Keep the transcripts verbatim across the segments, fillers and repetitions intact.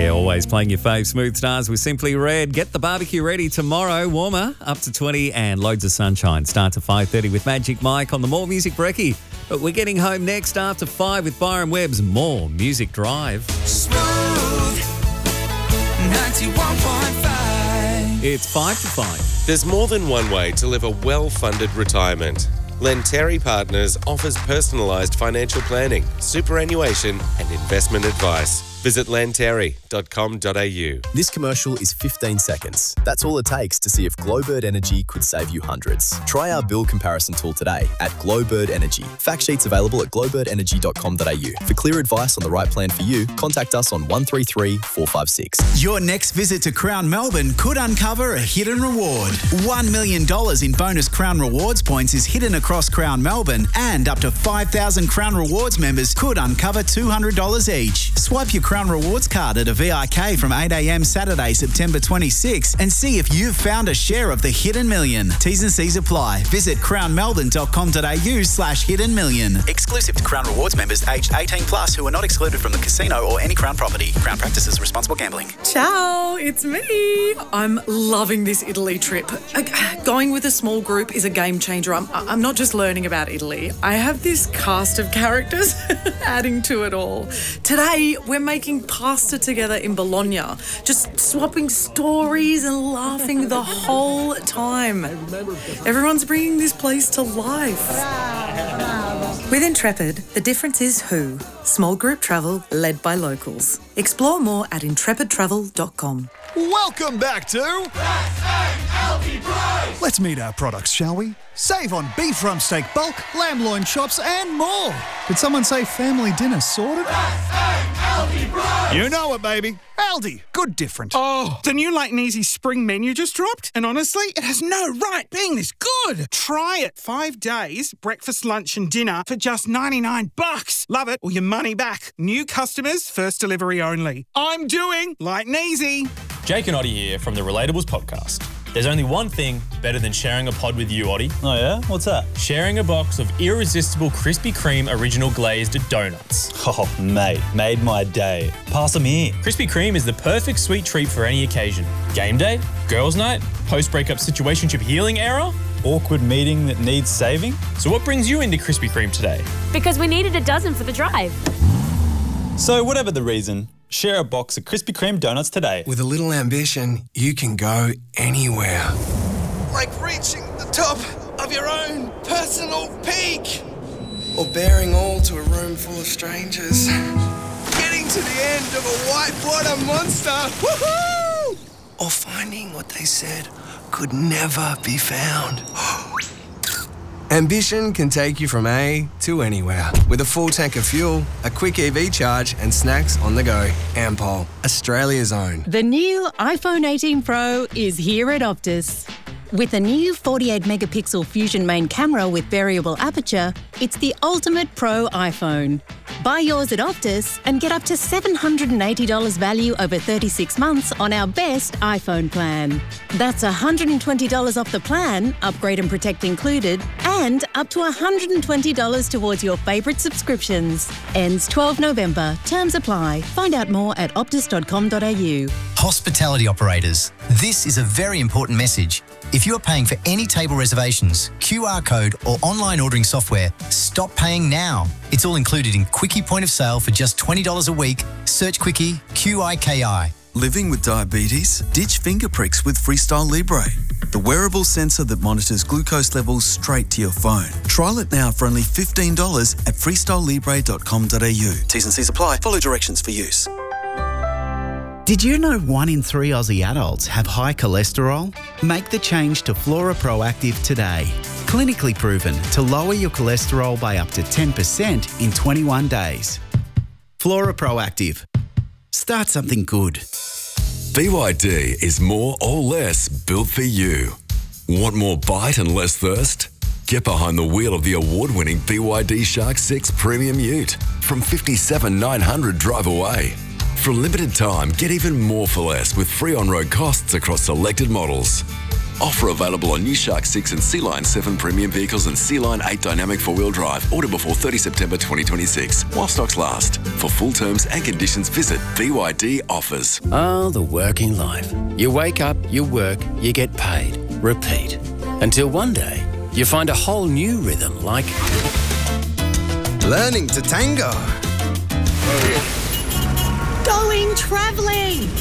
Yeah, always playing your fave smooth stars with Simply Red. Get the barbecue ready tomorrow. Warmer, up to twenty and loads of sunshine. Start to five thirty with Magic Mike on the More Music Brekkie. But we're getting home next after five with Byron Webb's More Music Drive. Smooth ninety-one point five. It's five to five. There's more than one way to live a well-funded retirement. Lenteri Partners offers personalised financial planning, superannuation and investment advice. Visit lenteri dot com dot a u. This commercial is fifteen seconds. That's all it takes to see if Glowbird Energy could save you hundreds. Try our bill comparison tool today at Glowbird Energy. Fact sheets available at glowbird energy dot com dot a u. For clear advice on the right plan for you, contact us on one three three, four five six. Your next visit to Crown Melbourne could uncover a hidden reward. one million dollars in bonus Crown Rewards points is hidden across Crown Melbourne, and up to five thousand Crown Rewards members could uncover two hundred dollars each. Swipe your Crown Rewards card at a V I K from eight a m Saturday, September twenty-sixth and see if you've found a share of the hidden million. T's and C's apply. Visit crown melbourne dot com dot a u slash hidden million. Exclusive to Crown Rewards members aged eighteen plus who are not excluded from the casino or any Crown property. Crown practices responsible gambling. Ciao, it's me. I'm loving this Italy trip. Going with a small group is a game changer. I'm, I'm not just learning about Italy. I have this cast of characters adding to it all. Today, we're making pasta together in Bologna, just swapping stories and laughing the whole time. Everyone's bringing this place to life. With Intrepid, the difference is who. Small group travel led by locals. Explore more at intrepid travel dot com. Welcome back to... That's L D Price. Let's meet our products, shall we? Save on beef rump steak bulk, lamb loin chops and more. Did someone say family dinner sorted? That's L D Price. You know it, baby. Aldi, good different. Oh, the new Light and Easy spring menu just dropped, and honestly, it has no right being this good. Try it. Five days, breakfast, lunch and dinner for just ninety-nine bucks. Love it or your money back. New customers, first delivery only. I'm doing Light and Easy. Jake and Oddie here from the Relatables podcast. There's only one thing better than sharing a pod with you, Oddie. Oh yeah? What's that? Sharing a box of irresistible Krispy Kreme original glazed donuts. Oh, mate, made my day. Pass them here. Krispy Kreme is the perfect sweet treat for any occasion. Game day, girls' night, post-breakup situationship healing era, awkward meeting that needs saving. So what brings you into Krispy Kreme today? Because we needed a dozen for the drive. So whatever the reason, share a box of Krispy Kreme donuts today. With a little ambition, you can go anywhere. Like reaching the top of your own personal peak. Or bearing all to a room full of strangers. Getting to the end of a whitewater monster. Woohoo! Or finding what they said could never be found. Ambition can take you from A to anywhere. With a full tank of fuel, a quick E V charge and snacks on the go. Ampol, Australia's own. The new iPhone eighteen Pro is here at Optus. With a new forty-eight megapixel Fusion main camera with variable aperture, it's the ultimate pro iPhone. Buy yours at Optus and get up to seven hundred eighty dollars value over thirty-six months on our best iPhone plan. That's one hundred twenty dollars off the plan, upgrade and protect included, and up to one hundred twenty dollars towards your favourite subscriptions. Ends twelfth November. Terms apply. Find out more at optus dot com dot a u. Hospitality operators, this is a very important message. If you are paying for any table reservations, Q R code or online ordering software, stop paying now. It's all included in Quickie Point of Sale for just twenty dollars a week. Search Quickie, Q I K I. Living with diabetes? Ditch finger pricks with Freestyle Libre, the wearable sensor that monitors glucose levels straight to your phone. Trial it now for only fifteen dollars at freestyle libre dot com dot a u. T's and C's apply. Follow directions for use. Did you know one in three Aussie adults have high cholesterol? Make the change to Flora Proactive today. Clinically proven to lower your cholesterol by up to ten percent in twenty-one days. Flora Proactive. Start something good. B Y D is more or less built for you. Want more bite and less thirst? Get behind the wheel of the award-winning B Y D Shark six Premium Ute from fifty-seven thousand nine hundred drive away. For a limited time, get even more for less with free on-road costs across selected models. Offer available on new Shark six and Sea Lion seven premium vehicles and Sea Lion eight dynamic four-wheel drive. Order before thirtieth September twenty twenty-six while stocks last. For full terms and conditions, visit B Y D Offers. Oh, the working life. You wake up, you work, you get paid. Repeat. Until one day, you find a whole new rhythm like... Learning to tango. Going travelling.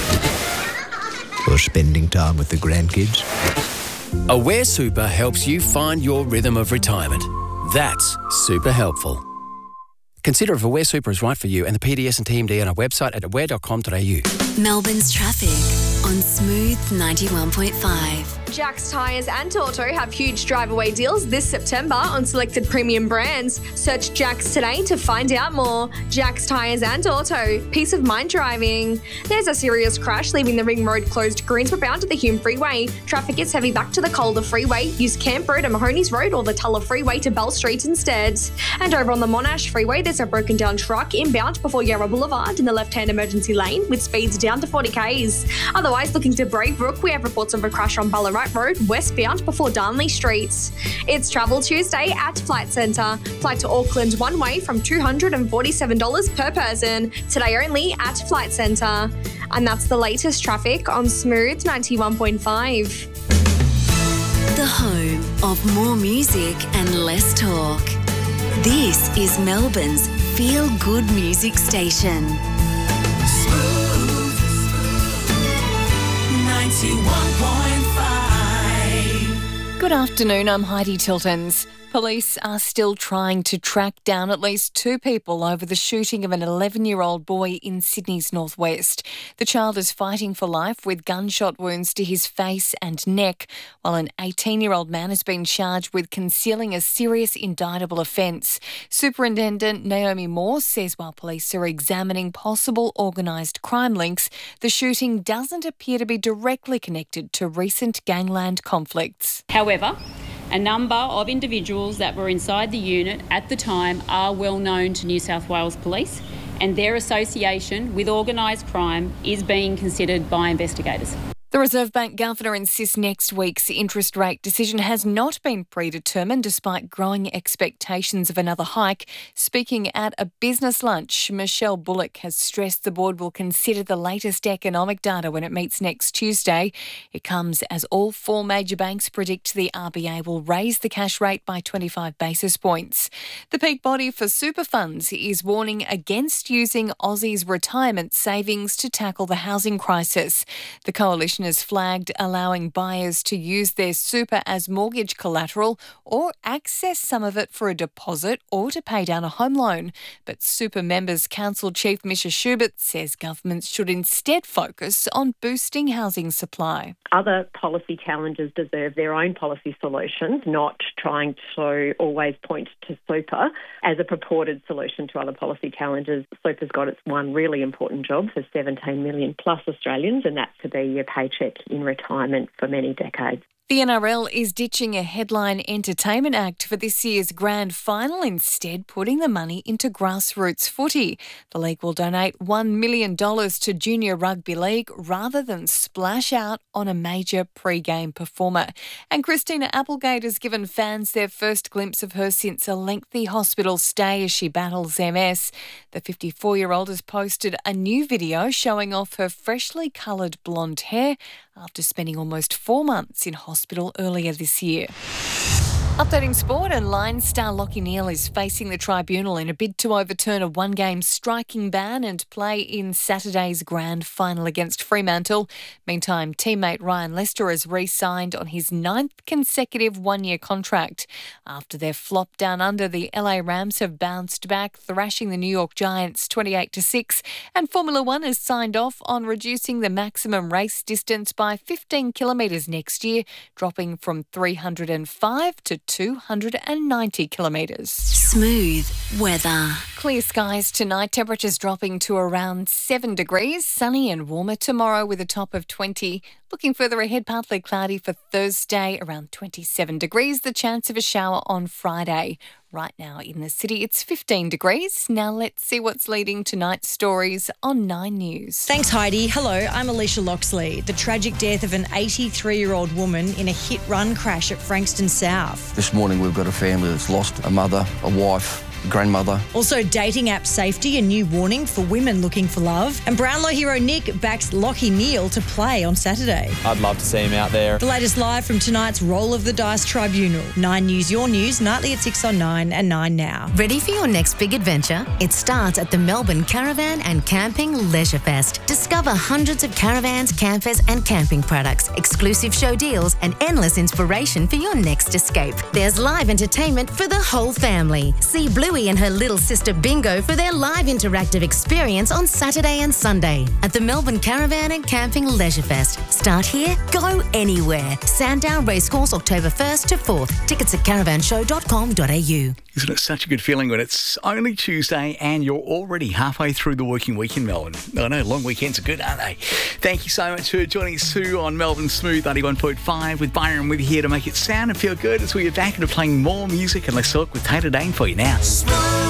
Or spending time with the grandkids. Aware Super helps you find your rhythm of retirement. That's super helpful. Consider if Aware Super is right for you and the P D S and T M D on our website at aware dot com dot a u. Melbourne's traffic on Smooth ninety-one point five. Jack's Tyres and Auto have huge drive-away deals this September on selected premium brands. Search Jack's today to find out more. Jack's Tyres and Auto. Peace of mind driving. There's a serious crash leaving the Ring Road closed Greensboro bound to the Hume Freeway. Traffic is heavy back to the Calder Freeway. Use Camp Road and Mahoney's Road or the Tulla Freeway to Bell Street instead. And over on the Monash Freeway, there's a broken down truck inbound before Yarra Boulevard in the left-hand emergency lane with speeds down to forty kays. Otherwise, looking to Braybrook, we have reports of a crash on Ballarat Road, westbound before Darnley Street. It's Travel Tuesday at Flight Centre. Flight to Auckland one way from two hundred forty-seven dollars per person. Today only at Flight Centre. And that's the latest traffic on Smooth ninety-one point five. The home of more music and less talk. This is Melbourne's feel-good music station. Smooth ninety-one point five. Good afternoon, I'm Heidi Tiltons. Police are still trying to track down at least two people over the shooting of an eleven-year-old boy in Sydney's northwest. The child is fighting for life with gunshot wounds to his face and neck, while an eighteen-year-old man has been charged with concealing a serious indictable offence. Superintendent Naomi Moore says while police are examining possible organised crime links, the shooting doesn't appear to be directly connected to recent gangland conflicts. However, a number of individuals that were inside the unit at the time are well known to New South Wales Police, and their association with organised crime is being considered by investigators. The Reserve Bank Governor insists next week's interest rate decision has not been predetermined despite growing expectations of another hike. Speaking at a business lunch, Michelle Bullock has stressed the board will consider the latest economic data when it meets next Tuesday. It comes as all four major banks predict the R B A will raise the cash rate by twenty-five basis points. The peak body for super funds is warning against using Aussies' retirement savings to tackle the housing crisis. The coalition has flagged allowing buyers to use their super as mortgage collateral or access some of it for a deposit or to pay down a home loan. But Super Members Council Chief Misha Schubert says governments should instead focus on boosting housing supply. Other policy challenges deserve their own policy solutions, not trying to always point to super as a purported solution to other policy challenges. Super's got its one really important job for seventeen million plus Australians, and that's to be your paycheck in retirement for many decades. The N R L is ditching a headline entertainment act for this year's grand final, instead putting the money into grassroots footy. The league will donate one million dollars to Junior Rugby League rather than splash out on a major pre-game performer. And Christina Applegate has given fans their first glimpse of her since a lengthy hospital stay as she battles M S. The fifty-four-year-old has posted a new video showing off her freshly coloured blonde hair after spending almost four months in hospital earlier this year. Updating sport, and Lions star Lachie Neale is facing the tribunal in a bid to overturn a one-game striking ban and play in Saturday's grand final against Fremantle. Meantime, teammate Ryan Lester has re-signed on his ninth consecutive one-year contract. After their flop down under, the L A Rams have bounced back, thrashing the New York Giants twenty-eight to six, and Formula One has signed off on reducing the maximum race distance by fifteen kilometres next year, dropping from three hundred five to two hundred ninety kilometres. Smooth weather. Clear skies tonight, temperatures dropping to around seven degrees, sunny and warmer tomorrow with a top of twenty. Looking further ahead, partly cloudy for Thursday, around twenty-seven degrees, the chance of a shower on Friday. Right now in the city, it's fifteen degrees. Now let's see what's leading tonight's stories on Nine News. Thanks, Heidi. Hello, I'm Alicia Loxley. The tragic death of an eighty-three-year-old woman in a hit-run crash at Frankston South. This morning we've got a family that's lost a mother, a wife, grandmother. Also, dating app safety, a new warning for women looking for love. And Brownlow hero Nick backs Lockie Neal to play on Saturday. I'd love to see him out there. The latest live from tonight's Roll of the Dice Tribunal. Nine News, your news, nightly at six on nine and nine now. Ready for your next big adventure? It starts at the Melbourne Caravan and Camping Leisure Fest. Discover hundreds of caravans, campers and camping products, exclusive show deals and endless inspiration for your next escape. There's live entertainment for the whole family. See Bluey and her little sister Bingo for their live interactive experience on Saturday and Sunday at the Melbourne Caravan and Camping Leisure Fest. Start here, go anywhere. Sandown Racecourse, October first to fourth. Tickets at caravan show dot com dot a u. Isn't it such a good feeling when it's only Tuesday and you're already halfway through the working week in Melbourne? I know, long weekends are good, aren't they? Thank you so much for joining us too on Melbourne Smooth ninety-one point five with Byron with you here to make it sound and feel good as we get back into playing more music and let's talk with Taylor Dane for you now.